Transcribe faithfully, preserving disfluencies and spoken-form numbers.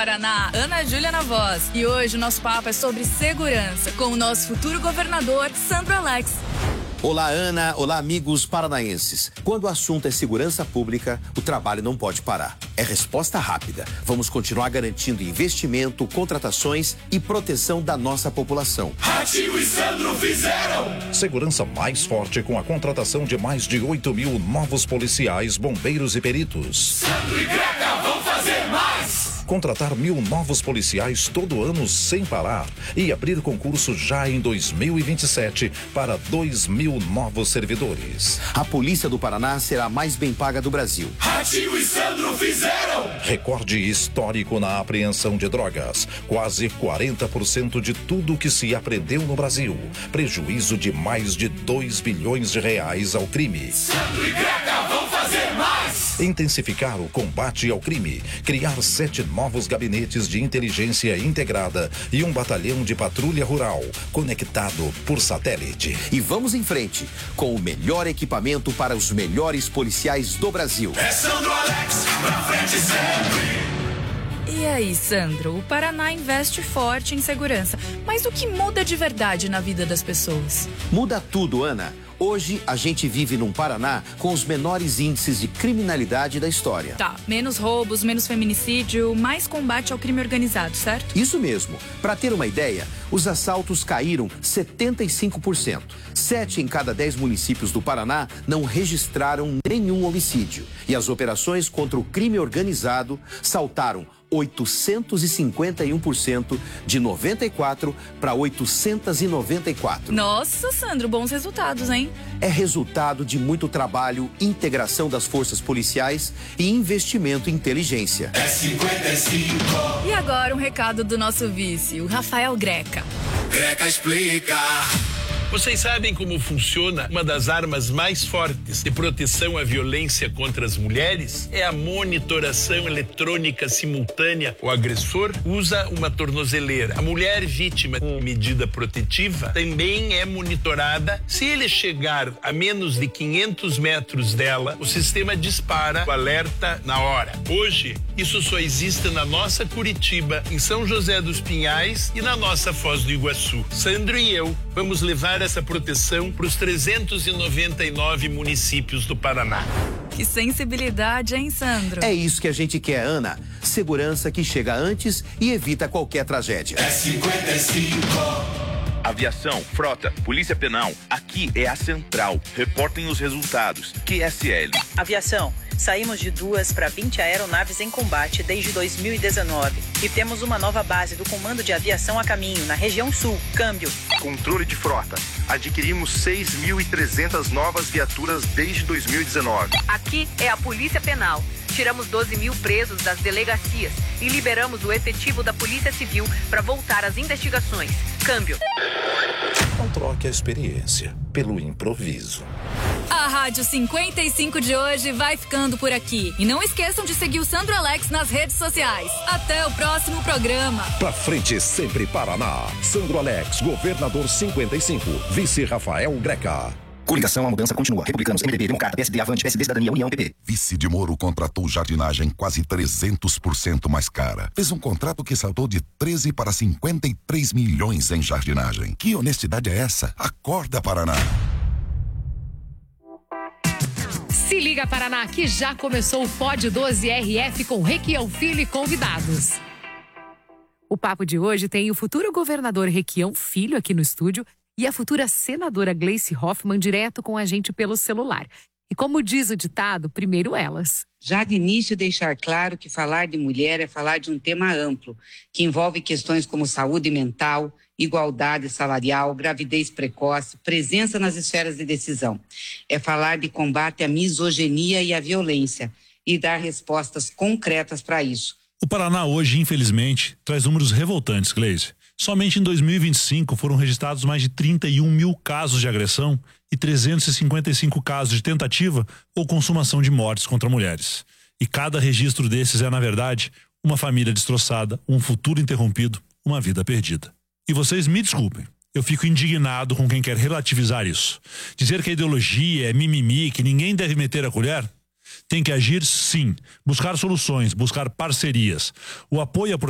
Paraná, Ana Júlia na voz. E hoje o nosso papo é sobre segurança, com o nosso futuro governador, Sandro Alex. Olá, Ana. Olá, amigos paranaenses. Quando o assunto é segurança pública, o trabalho não pode parar. É resposta rápida. Vamos continuar garantindo investimento, contratações e proteção da nossa população. Ratinho e Sandro fizeram! Segurança mais forte com a contratação de mais de oito mil novos policiais, bombeiros e peritos. Sandro e Greca vão fazer mais! Contratar mil novos policiais todo ano sem parar e abrir concurso já em dois mil e vinte e sete para dois mil novos servidores. A Polícia do Paraná será a mais bem paga do Brasil. Ratinho e Sandro fizeram! Recorde histórico na apreensão de drogas. Quase quarenta por cento de tudo que se apreendeu no Brasil. Prejuízo de mais de dois bilhões de reais ao crime. Sandro e Greca vão fazer mais! Intensificar o combate ao crime. Criar sete novos gabinetes de inteligência integrada e um batalhão de patrulha rural conectado por satélite. E vamos em frente com o melhor equipamento para os melhores policiais do Brasil. É Sandro Alex, pra frente sempre! E aí, Sandro, o Paraná investe forte em segurança, mas o que muda de verdade na vida das pessoas? Muda tudo, Ana. Hoje, a gente vive num Paraná com os menores índices de criminalidade da história. Tá, menos roubos, menos feminicídio, mais combate ao crime organizado, certo? Isso mesmo. Para ter uma ideia, os assaltos caíram setenta e cinco por cento. Sete em cada dez municípios do Paraná não registraram nenhum homicídio. E as operações contra o crime organizado saltaram oitocentos e cinquenta e um por cento, de noventa e quatro para oitocentos e noventa e quatro. Nossa, Sandro, bons resultados, hein? É resultado de muito trabalho, integração das forças policiais e investimento em inteligência. É cinquenta e cinco. E agora um recado do nosso vice, o Rafael Greca. Greca explica. Vocês sabem como funciona uma das armas mais fortes de proteção à violência contra as mulheres? É a monitoração eletrônica simultânea. O agressor usa uma tornozeleira. A mulher vítima com medida protetiva também é monitorada. Se ele chegar a menos de quinhentos metros dela, o sistema dispara o alerta na hora. Hoje, isso só existe na nossa Curitiba, em São José dos Pinhais e na nossa Foz do Iguaçu. Sandro e eu vamos levar essa proteção para os trezentos e noventa e nove municípios do Paraná. Que sensibilidade, hein, Sandro? É isso que a gente quer, Ana. Segurança que chega antes e evita qualquer tragédia. É cinquenta e cinco. Aviação, frota, polícia penal, aqui é a central. Reportem os resultados. Q S L. Aviação, saímos de duas para vinte aeronaves em combate desde dois mil e dezenove. E temos uma nova base do Comando de Aviação a caminho, na região sul. Câmbio. Controle de frota. Adquirimos seis mil e trezentas novas viaturas desde dois mil e dezenove. Aqui é a Polícia Penal. Tiramos doze mil presos das delegacias e liberamos o efetivo da Polícia Civil para voltar às investigações. Câmbio. Não troque a experiência pelo improviso. A Rádio cinquenta e cinco de hoje vai ficando por aqui. E não esqueçam de seguir o Sandro Alex nas redes sociais. Até o próximo programa. Pra frente sempre Paraná. Sandro Alex, governador cinquenta e cinco. Vice Rafael Greca. Coligação, a mudança continua. Republicanos, M D B, Democrata, P S D, Avante, P S D, Cidadania, União, P P. Vice de Moro contratou jardinagem quase trezentos por cento mais cara. Fez um contrato que saltou de treze para cinquenta e três milhões em jardinagem. Que honestidade é essa? Acorda, Paraná. Se liga, Paraná, que já começou o Pod doze R F com Requião Filho e convidados. O papo de hoje tem o futuro governador Requião Filho aqui no estúdio e a futura senadora Gleice Hoffmann direto com a gente pelo celular. E como diz o ditado, primeiro elas. Já de início deixar claro que falar de mulher é falar de um tema amplo, que envolve questões como saúde mental, igualdade salarial, gravidez precoce, presença nas esferas de decisão. É falar de combate à misoginia e à violência e dar respostas concretas para isso. O Paraná hoje, infelizmente, traz números revoltantes, Gleice. Somente em dois mil e vinte e cinco foram registrados mais de trinta e um mil casos de agressão e trezentos e cinquenta e cinco casos de tentativa ou consumação de mortes contra mulheres. E cada registro desses é, na verdade, uma família destroçada, um futuro interrompido, uma vida perdida. E vocês me desculpem, eu fico indignado com quem quer relativizar isso. Dizer que a ideologia é mimimi, que ninguém deve meter a colher. Tem que agir, sim, buscar soluções, buscar parcerias. O apoio à